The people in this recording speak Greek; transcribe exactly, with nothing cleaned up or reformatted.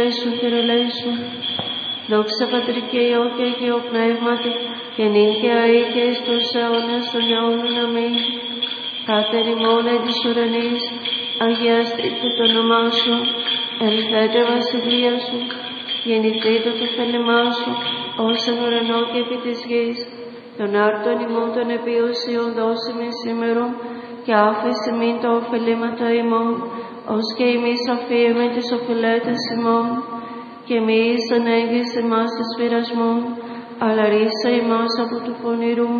Ελέησον, Κύριε, ελέησον. Δόξα Πατρί και Υιό και Αγίο Πνεύματι, και νυν και αεί και εις τους αιώνας των αιώνων. Αμήν. Πάτερ ημών εν της ουρανής, αγιαστήτω το όνομά σου, ελθέτω βασιλεία σου, γεννηθήτω το θέλημά σου, ως εν ουρανό και επί της γης. Τον άρτον ημών των επιούσιων δώσε με σήμερον, και άφησε μην τα ωφελήματα ημών, ως και εμείς αφίεμεν τις οφειλέτες ημών. Και μη εις ανέγγισε εμάς εις πειρασμόν, αλλά ρίσα ημάς από του πονηρού.